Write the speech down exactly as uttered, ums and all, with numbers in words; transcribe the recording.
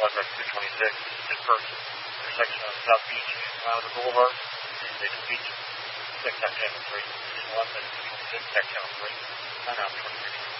Northwest two twenty-six, in person, intersection of South Beach and Louder Boulevard, and Davis Beach, Tech Channel three, and one that is two twenty-six, Tech Channel three, nine out twenty-six.